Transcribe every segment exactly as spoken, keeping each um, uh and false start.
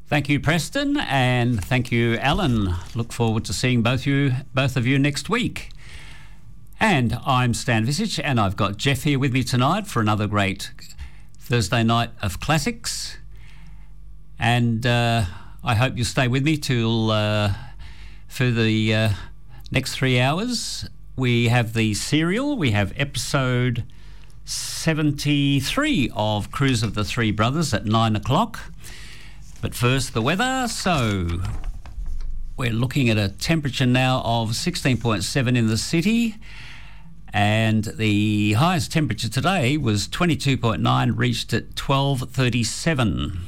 Thank you, Preston, and thank you, Alan. Look forward to seeing both you, both of you next week. And I'm Stan Visich, and I've got Jeff here with me tonight for another great Thursday night of classics. And uh, I hope you'll stay with me till uh, for the uh, next three hours. We have the serial. We have episode seventy-three of Cruise of the Three Brothers at nine o'clock. But first, the weather. So we're looking at a temperature now of sixteen point seven in the city, and the highest temperature today was twenty-two point nine, reached at twelve thirty-seven.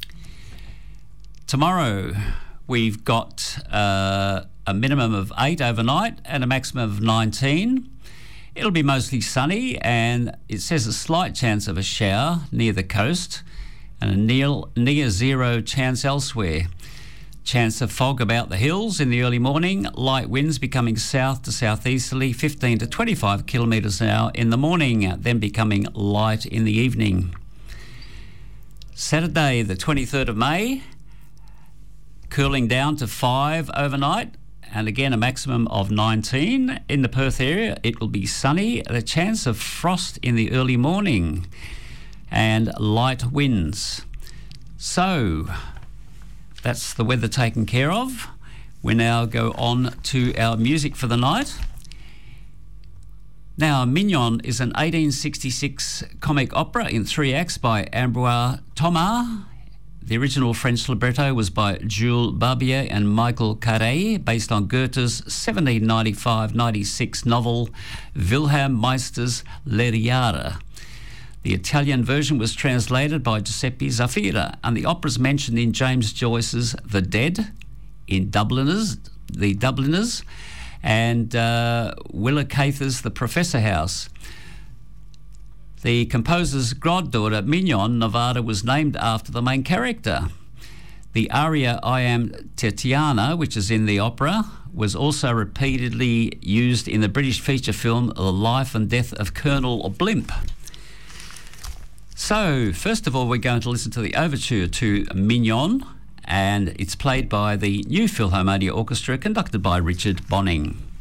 Tomorrow we've got uh, a minimum of eight overnight and a maximum of nineteen. It'll be mostly sunny, and it says a slight chance of a shower near the coast and a near, near zero chance elsewhere. Chance of fog about the hills in the early morning, light winds becoming south to southeasterly, fifteen to twenty-five kilometres an hour in the morning, then becoming light in the evening. Saturday the twenty-third of May, cooling down to five overnight, and again a maximum of nineteen. In the Perth area it will be sunny, the chance of frost in the early morning and light winds. So that's the weather taken care of. We now go on to our music for the night. Now, Mignon is an eighteen sixty-six comic opera in three acts by Ambroise Thomas. The original French libretto was by Jules Barbier and Michael Carré, based on Goethe's seventeen ninety-five ninety-six novel Wilhelm Meister's L'Eriare. The Italian version was translated by Giuseppe Zaffira, and the opera is mentioned in James Joyce's The Dead, in Dubliners, The Dubliners, and uh, Willa Cather's The Professor House. The composer's goddaughter, Mignon Nevada, was named after the main character. The aria I Am Titiana, which is in the opera, was also repeatedly used in the British feature film The Life and Death of Colonel Blimp. So, first of all, we're going to listen to the overture to Mignon, and it's played by the New Philharmonia Orchestra, conducted by Richard Bonning.